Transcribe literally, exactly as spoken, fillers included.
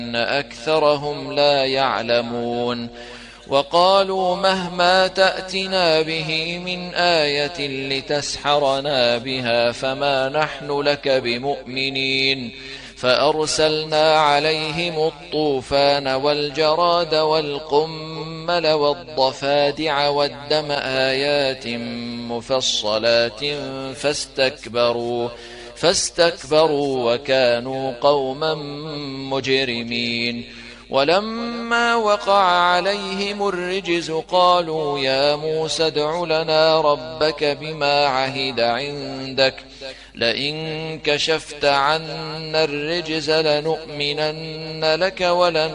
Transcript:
أكثرهم لا يعلمون وقالوا مهما تأتنا به من آية لتسحرنا بها فما نحن لك بمؤمنين فأرسلنا عليهم الطوفان والجراد والقمل والضفادع والدم آيات مفصلات فاستكبروا فاستكبروا وكانوا قوما مجرمين ولما وقع عليهم الرجز قالوا يا موسى ادع لنا ربك بما عهد عندك لئن كشفت عنا الرجز لنؤمنن لك ولن